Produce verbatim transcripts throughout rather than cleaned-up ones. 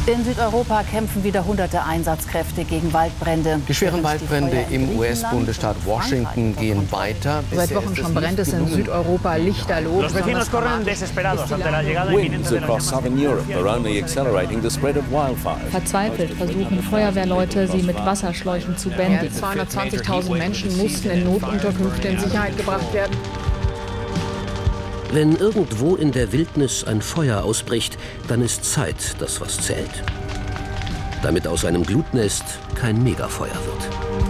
In Südeuropa kämpfen wieder hunderte Einsatzkräfte gegen Waldbrände. Die schweren Waldbrände im U S-Bundesstaat Washington gehen weiter. Seit Wochen schon brennt es in Südeuropa lichterloh. Winds across southern Europe are only accelerating the spread of wildfires. Verzweifelt versuchen Feuerwehrleute, sie mit Wasserschläuchen zu bändigen. zweihundertzwanzigtausend Menschen mussten in Notunterkünfte in Sicherheit gebracht werden. Wenn irgendwo in der Wildnis ein Feuer ausbricht, dann ist Zeit das, was zählt. Damit aus einem Glutnest kein Megafeuer wird.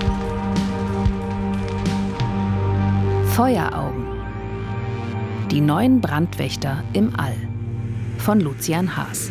Feueraugen. Die neuen Brandwächter im All. Von Lucian Haas.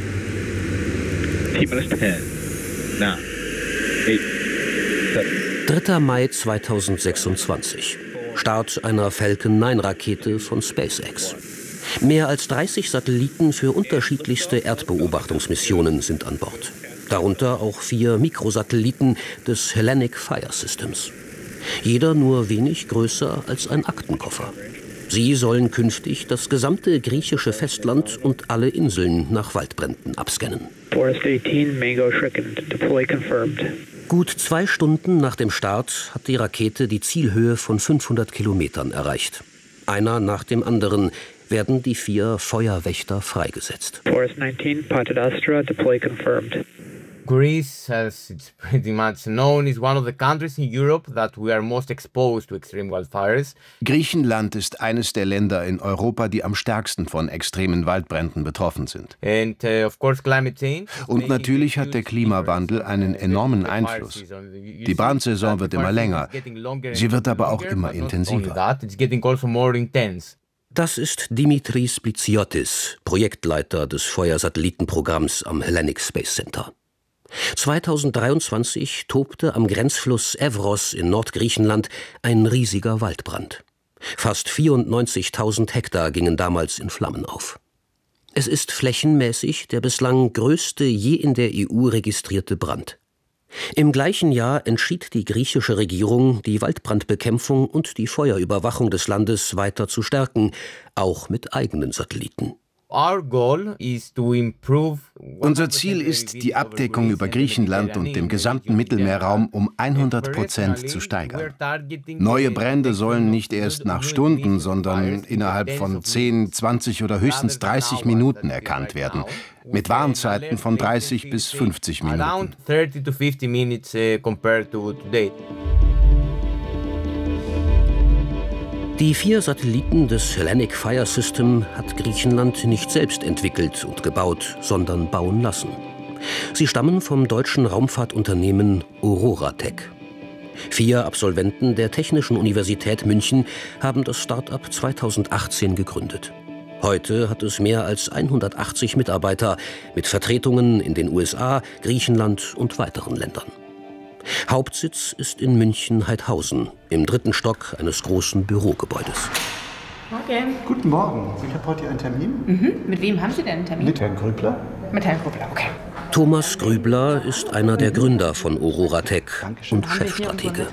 dritter Mai zweitausendsechsundzwanzig. Start einer Falcon neun Rakete von SpaceX. Mehr als dreißig Satelliten für unterschiedlichste Erdbeobachtungsmissionen sind an Bord. Darunter auch vier Mikrosatelliten des Hellenic Fire Systems. Jeder nur wenig größer als ein Aktenkoffer. Sie sollen künftig das gesamte griechische Festland und alle Inseln nach Waldbränden abscannen. Gut zwei Stunden nach dem Start hat die Rakete die Zielhöhe von fünfhundert Kilometern erreicht. Einer nach dem anderen werden die vier Feuerwächter freigesetzt. Greece, as it's pretty much known, is one of the countries in Europe that we are most exposed to extreme wildfires. Griechenland ist eines der Länder in Europa, die am stärksten von extremen Waldbränden betroffen sind. And, uh, of course, climate change. Und natürlich hat der Klimawandel einen enormen Einfluss. Die Brandsaison wird immer länger, sie wird aber auch immer intensiver. Das ist Dimitris Spliziotis, Projektleiter des Feuersatellitenprogramms am Hellenic Space Center. zweitausenddreiundzwanzig tobte am Grenzfluss Evros in Nordgriechenland ein riesiger Waldbrand. Fast vierundneunzigtausend Hektar gingen damals in Flammen auf. Es ist flächenmäßig der bislang größte je in der E U registrierte Brand. Im gleichen Jahr entschied die griechische Regierung, die Waldbrandbekämpfung und die Feuerüberwachung des Landes weiter zu stärken, auch mit eigenen Satelliten. Unser Ziel ist, die Abdeckung über Griechenland und dem gesamten Mittelmeerraum um hundert Prozent zu steigern. Neue Brände sollen nicht erst nach Stunden, sondern innerhalb von zehn, zwanzig oder höchstens dreißig Minuten erkannt werden, mit Warnzeiten von dreißig bis fünfzig Minuten. Die vier Satelliten des Hellenic Fire System hat Griechenland nicht selbst entwickelt und gebaut, sondern bauen lassen. Sie stammen vom deutschen Raumfahrtunternehmen Auroratech. Vier Absolventen der Technischen Universität München haben das Start-up zweitausendachtzehn gegründet. Heute hat es mehr als hundertachtzig Mitarbeiter mit Vertretungen in den U S A, Griechenland und weiteren Ländern. Hauptsitz ist in München-Heidhausen, im dritten Stock eines großen Bürogebäudes. Okay. Guten Morgen. Ich habe heute einen Termin. Mhm. Mit wem haben Sie denn einen Termin? Mit Herrn Grübler. Mit Herrn Grübler, okay. Thomas Grübler ist einer der Gründer von Auroratech und Chefstratege.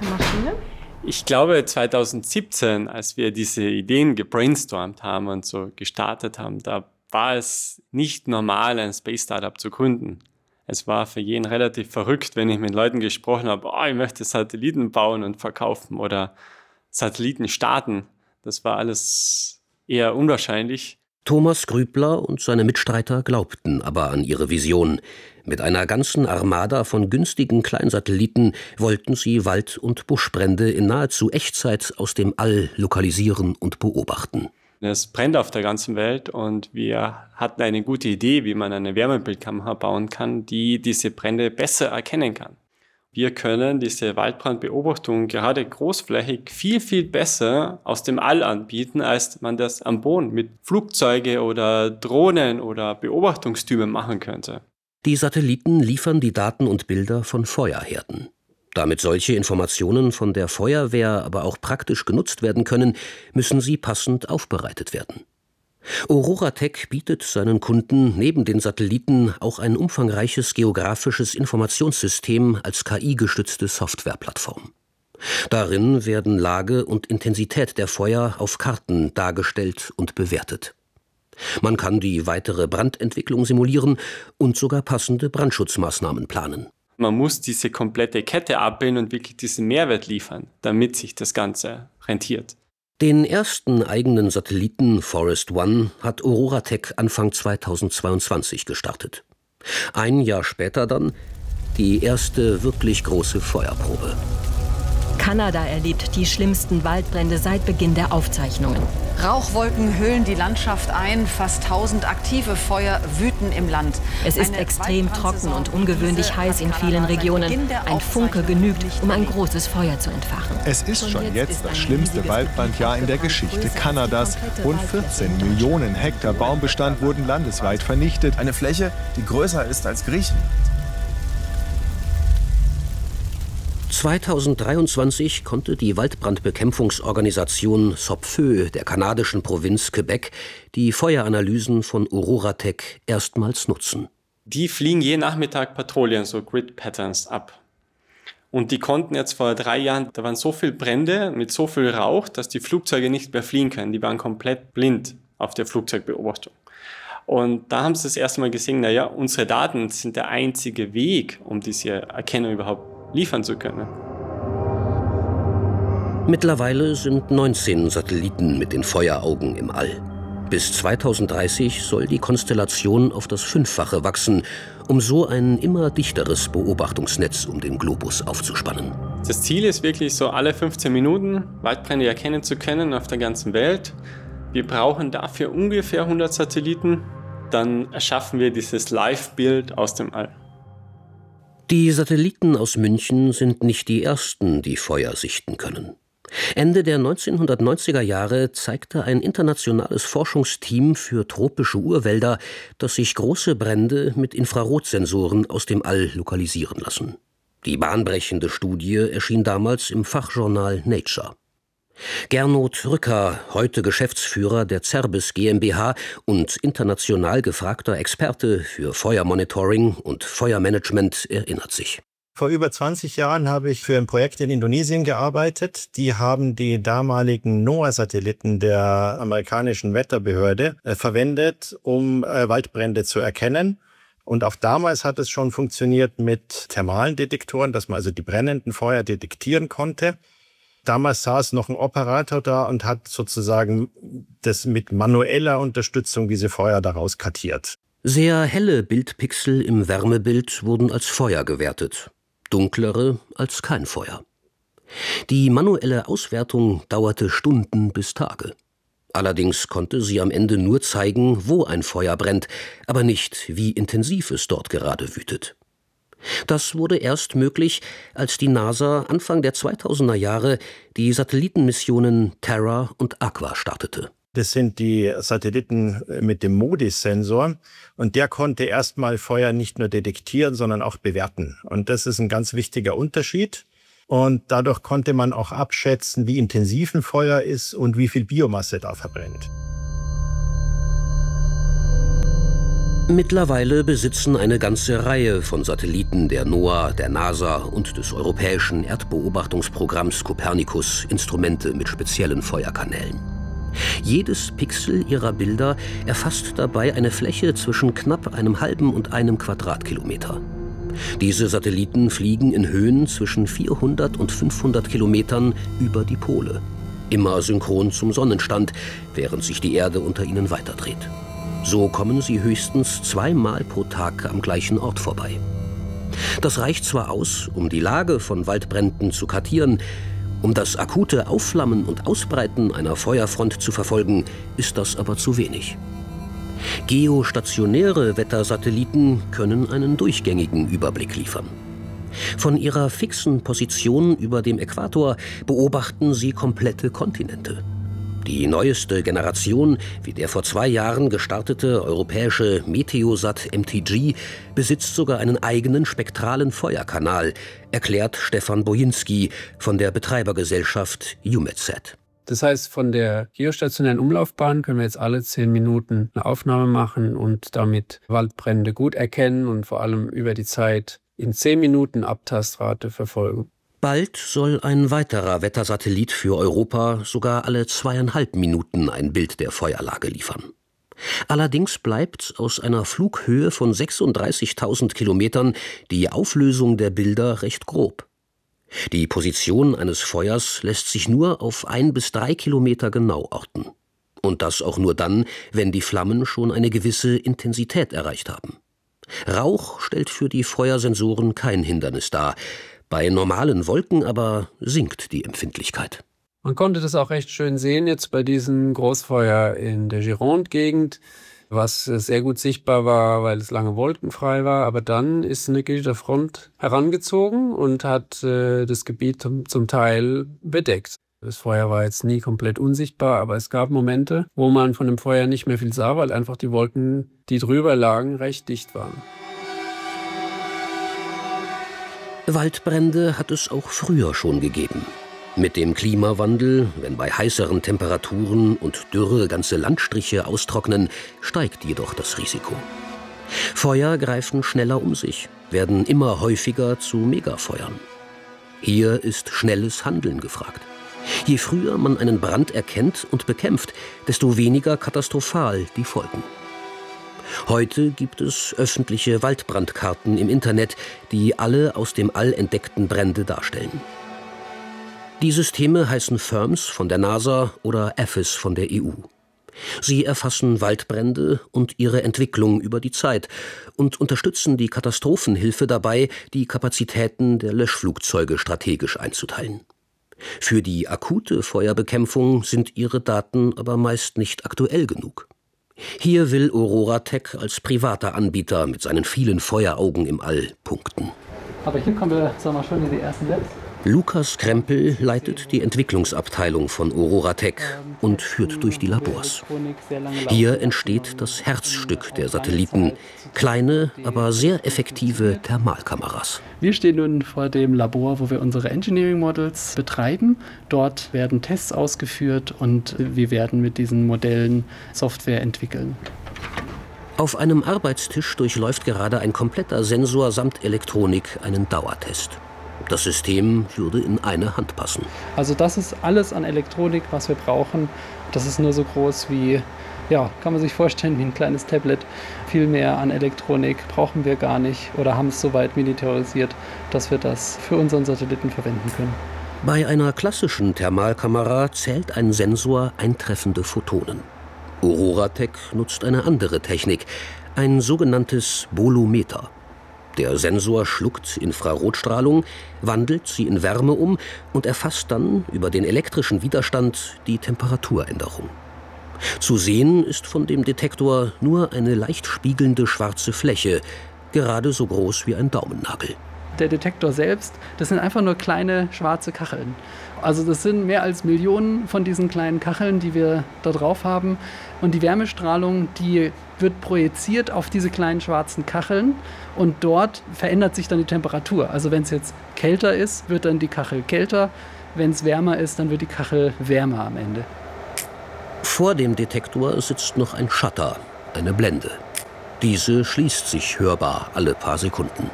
Ich glaube, zweitausendsiebzehn, als wir diese Ideen gebrainstormt haben und so gestartet haben, da war es nicht normal, ein Space-Startup zu gründen. Es war für jeden relativ verrückt, wenn ich mit Leuten gesprochen habe, oh, ich möchte Satelliten bauen und verkaufen oder Satelliten starten. Das war alles eher unwahrscheinlich. Thomas Grübler und seine Mitstreiter glaubten aber an ihre Vision. Mit einer ganzen Armada von günstigen Kleinsatelliten wollten sie Wald- und Buschbrände in nahezu Echtzeit aus dem All lokalisieren und beobachten. Es brennt auf der ganzen Welt und wir hatten eine gute Idee, wie man eine Wärmebildkamera bauen kann, die diese Brände besser erkennen kann. Wir können diese Waldbrandbeobachtung gerade großflächig viel, viel besser aus dem All anbieten, als man das am Boden mit Flugzeuge oder Drohnen oder Beobachtungstürmen machen könnte. Die Satelliten liefern die Daten und Bilder von Feuerherden. Damit solche Informationen von der Feuerwehr aber auch praktisch genutzt werden können, müssen sie passend aufbereitet werden. Auroratech bietet seinen Kunden neben den Satelliten auch ein umfangreiches geografisches Informationssystem als K I-gestützte Softwareplattform. Darin werden Lage und Intensität der Feuer auf Karten dargestellt und bewertet. Man kann die weitere Brandentwicklung simulieren und sogar passende Brandschutzmaßnahmen planen. Man muss diese komplette Kette abbilden und wirklich diesen Mehrwert liefern, damit sich das Ganze rentiert. Den ersten eigenen Satelliten Forest One hat OroraTech Anfang zweitausendzweiundzwanzig gestartet. Ein Jahr später dann die erste wirklich große Feuerprobe. Kanada erlebt die schlimmsten Waldbrände seit Beginn der Aufzeichnungen. Rauchwolken hüllen die Landschaft ein. Fast tausend aktive Feuer wüten im Land. Es ist extrem trocken und ungewöhnlich heiß in vielen Regionen. Ein Funke genügt, um ein großes Feuer zu entfachen. Es ist schon jetzt das schlimmste Waldbrandjahr in der Geschichte Kanadas. Rund vierzehn Millionen Hektar Baumbestand wurden landesweit vernichtet. Eine Fläche, die größer ist als Griechenland. zweitausenddreiundzwanzig konnte die Waldbrandbekämpfungsorganisation SOPFEU der kanadischen Provinz Quebec die Feueranalysen von OroraTech erstmals nutzen. Die fliegen je Nachmittag Patrouillen, so Grid Patterns, ab. Und die konnten jetzt vor drei Jahren, da waren so viele Brände mit so viel Rauch, dass die Flugzeuge nicht mehr fliegen können. Die waren komplett blind auf der Flugzeugbeobachtung. Und da haben sie das erste Mal gesehen, naja, unsere Daten sind der einzige Weg, um diese Erkennung überhaupt liefern zu können. Mittlerweile sind neunzehn Satelliten mit den Feueraugen im All. Bis zweitausenddreißig soll die Konstellation auf das Fünffache wachsen, um so ein immer dichteres Beobachtungsnetz um den Globus aufzuspannen. Das Ziel ist wirklich so, alle fünfzehn Minuten Waldbrände erkennen zu können auf der ganzen Welt. Wir brauchen dafür ungefähr hundert Satelliten. Dann erschaffen wir dieses Live-Bild aus dem All. Die Satelliten aus München sind nicht die ersten, die Feuer sichten können. Ende der neunzehnhundertneunziger Jahre zeigte ein internationales Forschungsteam für tropische Urwälder, dass sich große Brände mit Infrarotsensoren aus dem All lokalisieren lassen. Die bahnbrechende Studie erschien damals im Fachjournal Nature. Gernot Rücker, heute Geschäftsführer der Zerbis GmbH und international gefragter Experte für Feuermonitoring und Feuermanagement, erinnert sich. Vor über zwanzig Jahren habe ich für ein Projekt in Indonesien gearbeitet. Die haben die damaligen NOAA-Satelliten der amerikanischen Wetterbehörde äh, verwendet, um äh, Waldbrände zu erkennen. Und auch damals hat es schon funktioniert mit thermalen Detektoren, dass man also die brennenden Feuer detektieren konnte. Damals saß noch ein Operator da und hat sozusagen das mit manueller Unterstützung diese Feuer daraus kartiert. Sehr helle Bildpixel im Wärmebild wurden als Feuer gewertet, dunklere als kein Feuer. Die manuelle Auswertung dauerte Stunden bis Tage. Allerdings konnte sie am Ende nur zeigen, wo ein Feuer brennt, aber nicht, wie intensiv es dort gerade wütet. Das wurde erst möglich, als die NASA Anfang der zweitausender Jahre die Satellitenmissionen Terra und Aqua startete. Das sind die Satelliten mit dem MODIS-Sensor und der konnte erstmal Feuer nicht nur detektieren, sondern auch bewerten. Und das ist ein ganz wichtiger Unterschied. Und dadurch konnte man auch abschätzen, wie intensiv ein Feuer ist und wie viel Biomasse da verbrennt. Mittlerweile besitzen eine ganze Reihe von Satelliten der NOAA, der NASA und des europäischen Erdbeobachtungsprogramms Copernicus Instrumente mit speziellen Feuerkanälen. Jedes Pixel ihrer Bilder erfasst dabei eine Fläche zwischen knapp einem halben und einem Quadratkilometer. Diese Satelliten fliegen in Höhen zwischen vierhundert und fünfhundert Kilometern über die Pole. Immer synchron zum Sonnenstand, während sich die Erde unter ihnen weiterdreht. So kommen sie höchstens zweimal pro Tag am gleichen Ort vorbei. Das reicht zwar aus, um die Lage von Waldbränden zu kartieren, um das akute Aufflammen und Ausbreiten einer Feuerfront zu verfolgen, ist das aber zu wenig. Geostationäre Wettersatelliten können einen durchgängigen Überblick liefern. Von ihrer fixen Position über dem Äquator beobachten sie komplette Kontinente. Die neueste Generation, wie der vor zwei Jahren gestartete europäische Meteosat M T G, besitzt sogar einen eigenen spektralen Feuerkanal, erklärt Stefan Bojinski von der Betreibergesellschaft EUMETSAT. Das heißt, von der geostationären Umlaufbahn können wir jetzt alle zehn Minuten eine Aufnahme machen und damit Waldbrände gut erkennen und vor allem über die Zeit in zehn Minuten Abtastrate verfolgen. Bald soll ein weiterer Wettersatellit für Europa sogar alle zweieinhalb Minuten ein Bild der Feuerlage liefern. Allerdings bleibt aus einer Flughöhe von sechsunddreißigtausend Kilometern die Auflösung der Bilder recht grob. Die Position eines Feuers lässt sich nur auf ein bis drei Kilometer genau orten. Und das auch nur dann, wenn die Flammen schon eine gewisse Intensität erreicht haben. Rauch stellt für die Feuersensoren kein Hindernis dar. Bei normalen Wolken aber sinkt die Empfindlichkeit. Man konnte das auch recht schön sehen jetzt bei diesem Großfeuer in der Gironde-Gegend, was sehr gut sichtbar war, weil es lange wolkenfrei war. Aber dann ist eine Gewitterfront herangezogen und hat äh, das Gebiet zum, zum Teil bedeckt. Das Feuer war jetzt nie komplett unsichtbar, aber es gab Momente, wo man von dem Feuer nicht mehr viel sah, weil einfach die Wolken, die drüber lagen, recht dicht waren. Waldbrände hat es auch früher schon gegeben. Mit dem Klimawandel, wenn bei heißeren Temperaturen und Dürre ganze Landstriche austrocknen, steigt jedoch das Risiko. Feuer greifen schneller um sich, werden immer häufiger zu Megafeuern. Hier ist schnelles Handeln gefragt. Je früher man einen Brand erkennt und bekämpft, desto weniger katastrophal die Folgen. Heute gibt es öffentliche Waldbrandkarten im Internet, die alle aus dem All entdeckten Brände darstellen. Die Systeme heißen FIRMS von der NASA oder AFIS von der E U. Sie erfassen Waldbrände und ihre Entwicklung über die Zeit und unterstützen die Katastrophenhilfe dabei, die Kapazitäten der Löschflugzeuge strategisch einzuteilen. Für die akute Feuerbekämpfung sind ihre Daten aber meist nicht aktuell genug. Hier will OroraTech als privater Anbieter mit seinen vielen Feueraugen im All punkten. Aber hier kommen wir, sagen wir schon, in die ersten Labs. Lukas Krempel leitet die Entwicklungsabteilung von OroraTech und führt durch die Labors. Hier entsteht das Herzstück der Satelliten, kleine, aber sehr effektive Thermalkameras. Wir stehen nun vor dem Labor, wo wir unsere Engineering Models betreiben. Dort werden Tests ausgeführt und wir werden mit diesen Modellen Software entwickeln. Auf einem Arbeitstisch durchläuft gerade ein kompletter Sensor samt Elektronik einen Dauertest. Das System würde in eine Hand passen. Also das ist alles an Elektronik, was wir brauchen. Das ist nur so groß wie, ja, kann man sich vorstellen, wie ein kleines Tablet. Viel mehr an Elektronik brauchen wir gar nicht oder haben es so weit militarisiert, dass wir das für unseren Satelliten verwenden können. Bei einer klassischen Thermalkamera zählt ein Sensor eintreffende Photonen. OroraTech nutzt eine andere Technik, ein sogenanntes Bolometer. Der Sensor schluckt Infrarotstrahlung, wandelt sie in Wärme um und erfasst dann über den elektrischen Widerstand die Temperaturänderung. Zu sehen ist von dem Detektor nur eine leicht spiegelnde schwarze Fläche, gerade so groß wie ein Daumennagel. Der Detektor selbst, das sind einfach nur kleine schwarze Kacheln. Also das sind mehr als Millionen von diesen kleinen Kacheln, die wir da drauf haben. Und die Wärmestrahlung, die wird projiziert auf diese kleinen schwarzen Kacheln und dort verändert sich dann die Temperatur. Also wenn es jetzt kälter ist, wird dann die Kachel kälter. Wenn es wärmer ist, dann wird die Kachel wärmer am Ende. Vor dem Detektor sitzt noch ein Shutter, eine Blende. Diese schließt sich hörbar alle paar Sekunden.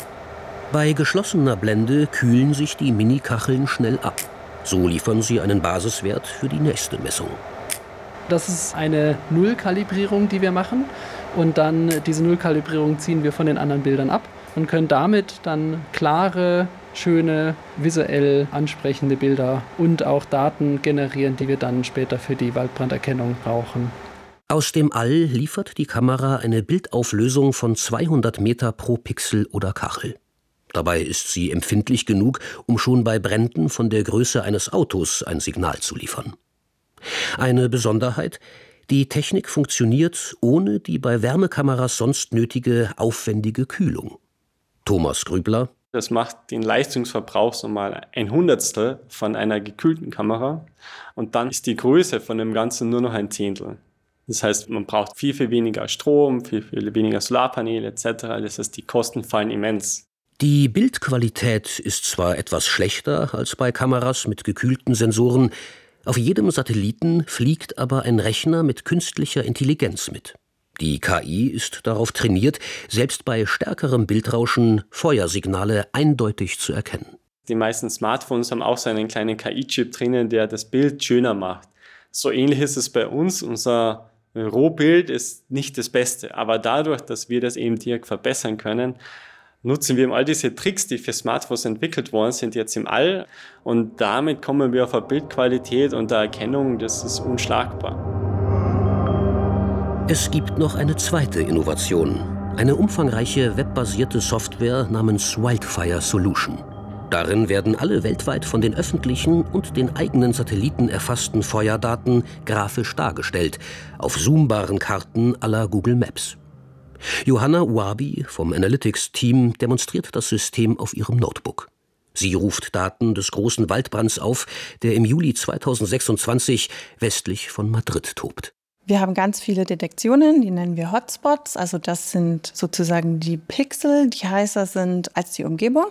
Bei geschlossener Blende kühlen sich die Minikacheln schnell ab. So liefern sie einen Basiswert für die nächste Messung. Das ist eine Nullkalibrierung, die wir machen. Und dann diese Nullkalibrierung ziehen wir von den anderen Bildern ab und können damit dann klare, schöne, visuell ansprechende Bilder und auch Daten generieren, die wir dann später für die Waldbranderkennung brauchen. Aus dem All liefert die Kamera eine Bildauflösung von zweihundert Meter pro Pixel oder Kachel. Dabei ist sie empfindlich genug, um schon bei Bränden von der Größe eines Autos ein Signal zu liefern. Eine Besonderheit: Die Technik funktioniert ohne die bei Wärmekameras sonst nötige aufwendige Kühlung. Thomas Grübler: Das macht den Leistungsverbrauch so mal ein Hundertstel von einer gekühlten Kamera und dann ist die Größe von dem Ganzen nur noch ein Zehntel. Das heißt, man braucht viel, viel weniger Strom, viel, viel weniger Solarpaneele et cetera. Das heißt, die Kosten fallen immens. Die Bildqualität ist zwar etwas schlechter als bei Kameras mit gekühlten Sensoren, auf jedem Satelliten fliegt aber ein Rechner mit künstlicher Intelligenz mit. Die K I ist darauf trainiert, selbst bei stärkerem Bildrauschen Feuersignale eindeutig zu erkennen. Die meisten Smartphones haben auch so einen kleinen K I-Chip drinnen, der das Bild schöner macht. So ähnlich ist es bei uns. Unser Rohbild ist nicht das Beste, aber dadurch, dass wir das eben direkt verbessern können, nutzen wir eben all diese Tricks, die für Smartphones entwickelt worden sind, jetzt im All. Und damit kommen wir auf eine Bildqualität und eine Erkennung, das ist unschlagbar. Es gibt noch eine zweite Innovation. Eine umfangreiche webbasierte Software namens Wildfire Solution. Darin werden alle weltweit von den öffentlichen und den eigenen Satelliten erfassten Feuerdaten grafisch dargestellt, auf zoombaren Karten à la Google Maps. Johanna Uabi vom Analytics-Team demonstriert das System auf ihrem Notebook. Sie ruft Daten des großen Waldbrands auf, der im Juli zweitausendsechsundzwanzig westlich von Madrid tobt. Wir haben ganz viele Detektionen, die nennen wir Hotspots. Also das sind sozusagen die Pixel, die heißer sind als die Umgebung.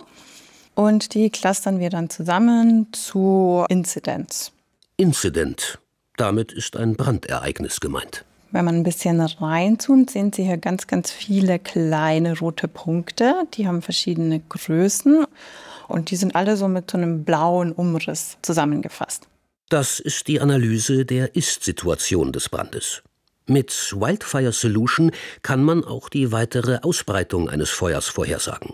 Und die clustern wir dann zusammen zu Incidents. Incident. Damit ist ein Brandereignis gemeint. Wenn man ein bisschen reinzoomt, sehen Sie hier ganz, ganz viele kleine rote Punkte. Die haben verschiedene Größen und die sind alle so mit so einem blauen Umriss zusammengefasst. Das ist die Analyse der Ist-Situation des Brandes. Mit Wildfire Solution kann man auch die weitere Ausbreitung eines Feuers vorhersagen.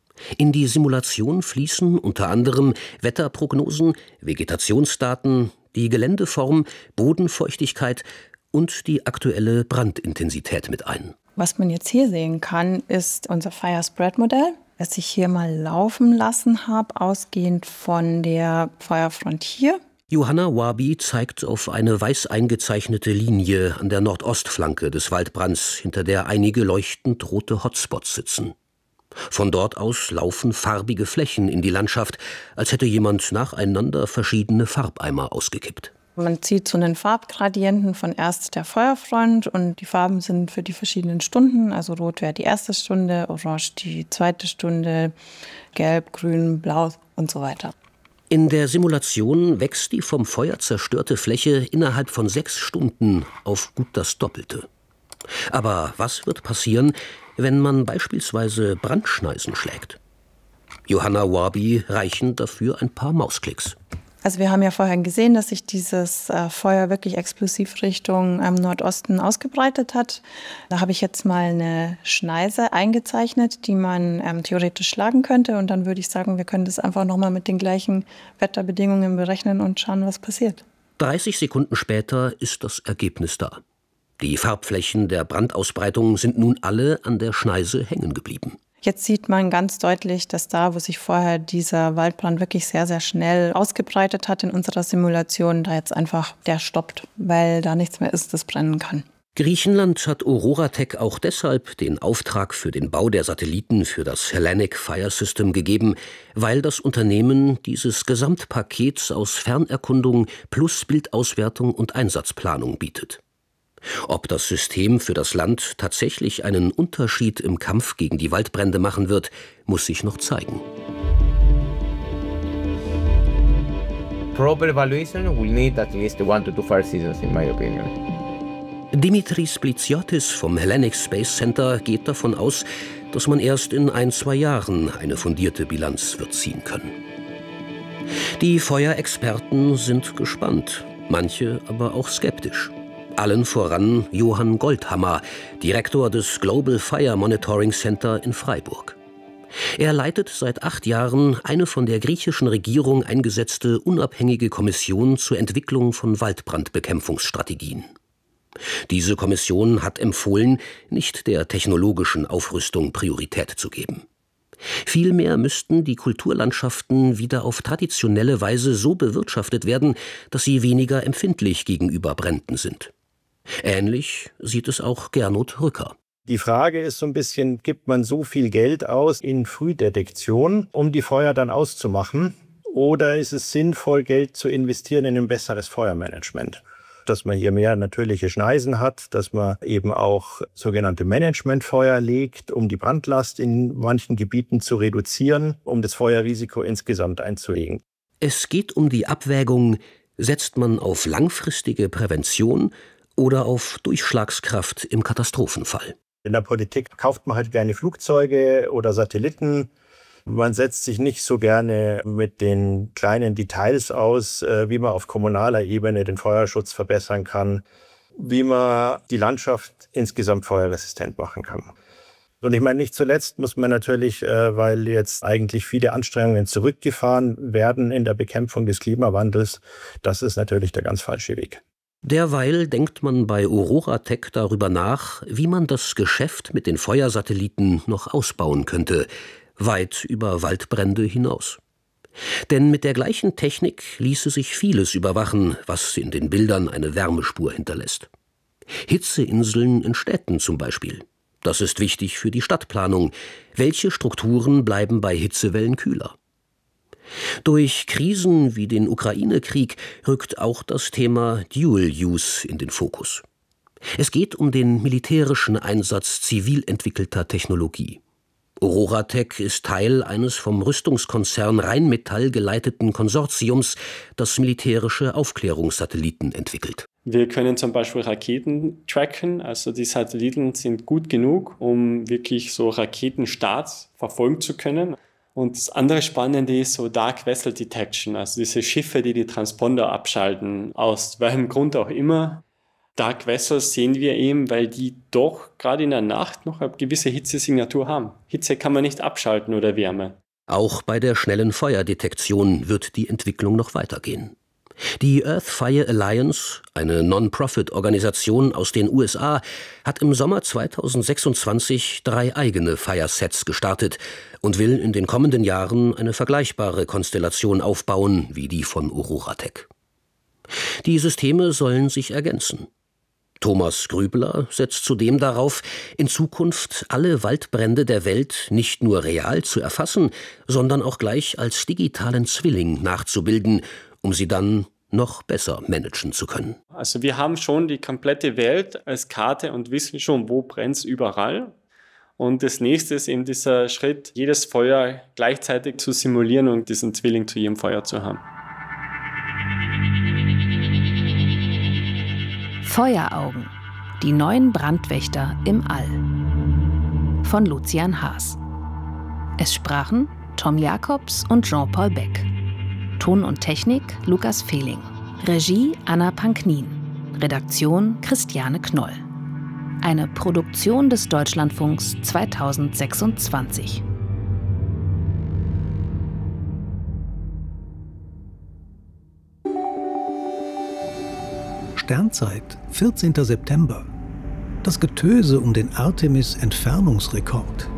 In die Simulation fließen unter anderem Wetterprognosen, Vegetationsdaten, die Geländeform, Bodenfeuchtigkeit und die aktuelle Brandintensität mit ein. Was man jetzt hier sehen kann, ist unser Fire Spread Modell, das ich hier mal laufen lassen habe, ausgehend von der Feuerfront hier. Johanna Uabi zeigt auf eine weiß eingezeichnete Linie an der Nordostflanke des Waldbrands, hinter der einige leuchtend rote Hotspots sitzen. Von dort aus laufen farbige Flächen in die Landschaft, als hätte jemand nacheinander verschiedene Farbeimer ausgekippt. Man zieht so einen Farbgradienten von erst der Feuerfront und die Farben sind für die verschiedenen Stunden. Also rot wäre die erste Stunde, orange die zweite Stunde, gelb, grün, blau und so weiter. In der Simulation wächst die vom Feuer zerstörte Fläche innerhalb von sechs Stunden auf gut das Doppelte. Aber was wird passieren, wenn man beispielsweise Brandschneisen schlägt? Johanna Uabi reichen dafür ein paar Mausklicks. Also wir haben ja vorher gesehen, dass sich dieses äh, Feuer wirklich explosiv Richtung ähm, Nordosten ausgebreitet hat. Da habe ich jetzt mal eine Schneise eingezeichnet, die man ähm, theoretisch schlagen könnte. Und dann würde ich sagen, wir können das einfach nochmal mit den gleichen Wetterbedingungen berechnen und schauen, was passiert. dreißig Sekunden später ist das Ergebnis da. Die Farbflächen der Brandausbreitung sind nun alle an der Schneise hängen geblieben. Jetzt sieht man ganz deutlich, dass da, wo sich vorher dieser Waldbrand wirklich sehr, sehr schnell ausgebreitet hat in unserer Simulation, da jetzt einfach der stoppt, weil da nichts mehr ist, das brennen kann. Griechenland hat OroraTech auch deshalb den Auftrag für den Bau der Satelliten für das Hellenic Fire System gegeben, weil das Unternehmen dieses Gesamtpaket aus Fernerkundung plus Bildauswertung und Einsatzplanung bietet. Ob das System für das Land tatsächlich einen Unterschied im Kampf gegen die Waldbrände machen wird, muss sich noch zeigen. Proper evaluation will need at least one to two fire seasons, in my opinion. Dimitris Splitsiotis vom Hellenic Space Center geht davon aus, dass man erst in ein, zwei Jahren eine fundierte Bilanz wird ziehen können. Die Feuerexperten sind gespannt, manche aber auch skeptisch. Allen voran Johann Goldhammer, Direktor des Global Fire Monitoring Center in Freiburg. Er leitet seit acht Jahren eine von der griechischen Regierung eingesetzte unabhängige Kommission zur Entwicklung von Waldbrandbekämpfungsstrategien. Diese Kommission hat empfohlen, nicht der technologischen Aufrüstung Priorität zu geben. Vielmehr müssten die Kulturlandschaften wieder auf traditionelle Weise so bewirtschaftet werden, dass sie weniger empfindlich gegenüber Bränden sind. Ähnlich sieht es auch Gernot Rücker. Die Frage ist so ein bisschen, gibt man so viel Geld aus in Frühdetektion, um die Feuer dann auszumachen? Oder ist es sinnvoll, Geld zu investieren in ein besseres Feuermanagement? Dass man hier mehr natürliche Schneisen hat, dass man eben auch sogenannte Managementfeuer legt, um die Brandlast in manchen Gebieten zu reduzieren, um das Feuerrisiko insgesamt einzulegen. Es geht um die Abwägung, setzt man auf langfristige Prävention oder auf Durchschlagskraft im Katastrophenfall. In der Politik kauft man halt gerne Flugzeuge oder Satelliten. Man setzt sich nicht so gerne mit den kleinen Details aus, wie man auf kommunaler Ebene den Feuerschutz verbessern kann. wie man die Landschaft insgesamt feuerresistent machen kann. Und ich meine, nicht zuletzt muss man natürlich, weil jetzt eigentlich viele Anstrengungen zurückgefahren werden in der Bekämpfung des Klimawandels, das ist natürlich der ganz falsche Weg. Derweil denkt man bei Auroratech darüber nach, wie man das Geschäft mit den Feuersatelliten noch ausbauen könnte, weit über Waldbrände hinaus. Denn mit der gleichen Technik ließe sich vieles überwachen, was in den Bildern eine Wärmespur hinterlässt. Hitzeinseln in Städten zum Beispiel. Das ist wichtig für die Stadtplanung. Welche Strukturen bleiben bei Hitzewellen kühler? Durch Krisen wie den Ukraine-Krieg rückt auch das Thema Dual Use in den Fokus. Es geht um den militärischen Einsatz zivil entwickelter Technologie. Auroratech ist Teil eines vom Rüstungskonzern Rheinmetall geleiteten Konsortiums, das militärische Aufklärungssatelliten entwickelt. Wir können zum Beispiel Raketen tracken, also die Satelliten sind gut genug, um wirklich so Raketenstarts verfolgen zu können. Und das andere Spannende ist so Dark Vessel Detection, also diese Schiffe, die die Transponder abschalten, aus welchem Grund auch immer. Dark Vessels sehen wir eben, weil die doch gerade in der Nacht noch eine gewisse Hitzesignatur haben. Hitze kann man nicht abschalten oder Wärme. Auch bei der schnellen Feuerdetektion wird die Entwicklung noch weitergehen. Die Earth Fire Alliance, eine Non-Profit-Organisation aus den U S A, hat im Sommer zweitausendsechsundzwanzig drei eigene Fire-Sets gestartet und will in den kommenden Jahren eine vergleichbare Konstellation aufbauen wie die von Auroratech. Die Systeme sollen sich ergänzen. Thomas Grübler setzt zudem darauf, in Zukunft alle Waldbrände der Welt nicht nur real zu erfassen, sondern auch gleich als digitalen Zwilling nachzubilden, um sie dann noch besser managen zu können. Also wir haben schon die komplette Welt als Karte und wissen schon, wo brennt es überall. Und das nächste ist eben dieser Schritt, jedes Feuer gleichzeitig zu simulieren und diesen Zwilling zu jedem Feuer zu haben. Feueraugen, die neuen Brandwächter im All. Von Lucian Haas. Es sprachen Tom Jacobs und Jean-Paul Beck. Ton und Technik Lukas Fehling. Regie Anna Panknin. Redaktion Christiane Knoll. Eine Produktion des Deutschlandfunks zweitausendsechsundzwanzig. Sternzeit, vierzehnter September. Das Getöse um den Artemis-Entfernungsrekord.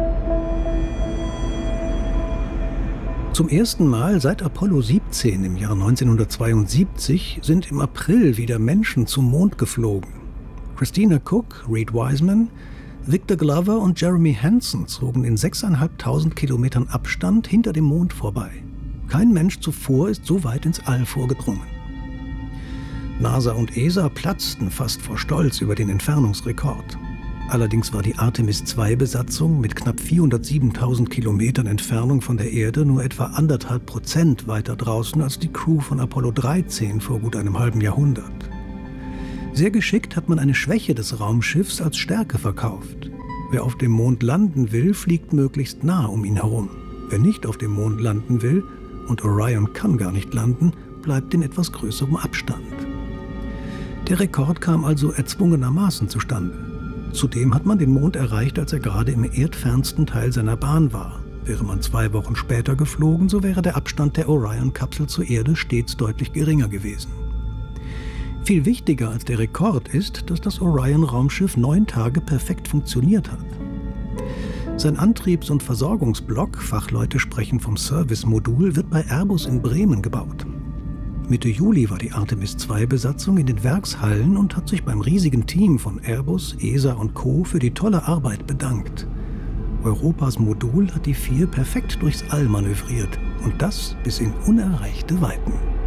Zum ersten Mal seit Apollo siebzehn im Jahr neunzehnhundertzweiundsiebzig sind im April wieder Menschen zum Mond geflogen. Christina Cook, Reed Wiseman, Victor Glover und Jeremy Hansen zogen in sechstausendfünfhundert Kilometern Abstand hinter dem Mond vorbei. Kein Mensch zuvor ist so weit ins All vorgedrungen. NASA und E S A platzten fast vor Stolz über den Entfernungsrekord. Allerdings war die Artemis zwei Besatzung mit knapp vierhundertsiebentausend Kilometern Entfernung von der Erde nur etwa anderthalb Prozent weiter draußen als die Crew von Apollo dreizehn vor gut einem halben Jahrhundert. Sehr geschickt hat man eine Schwäche des Raumschiffs als Stärke verkauft. Wer auf dem Mond landen will, fliegt möglichst nah um ihn herum. Wer nicht auf dem Mond landen will, und Orion kann gar nicht landen, bleibt in etwas größerem Abstand. Der Rekord kam also erzwungenermaßen zustande. Zudem hat man den Mond erreicht, als er gerade im erdfernsten Teil seiner Bahn war. Wäre man zwei Wochen später geflogen, so wäre der Abstand der Orion-Kapsel zur Erde stets deutlich geringer gewesen. Viel wichtiger als der Rekord ist, dass das Orion-Raumschiff neun Tage perfekt funktioniert hat. Sein Antriebs- und Versorgungsblock, Fachleute sprechen vom Service-Modul, wird bei Airbus in Bremen gebaut. Mitte Juli war die Artemis zwei Besatzung in den Werkshallen und hat sich beim riesigen Team von Airbus, E S A und Co. für die tolle Arbeit bedankt. Europas Modul hat die vier perfekt durchs All manövriert und das bis in unerreichte Weiten.